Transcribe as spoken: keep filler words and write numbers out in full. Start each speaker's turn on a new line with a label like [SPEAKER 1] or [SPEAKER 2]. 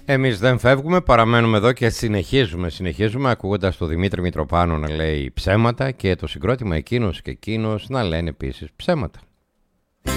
[SPEAKER 1] Εμείς δεν φεύγουμε, παραμένουμε εδώ και συνεχίζουμε, συνεχίζουμε ακούγοντας τον Δημήτρη Μητροπάνο να λέει ψέματα και το συγκρότημα εκείνος και εκείνος να λένε επίσης ψέματα.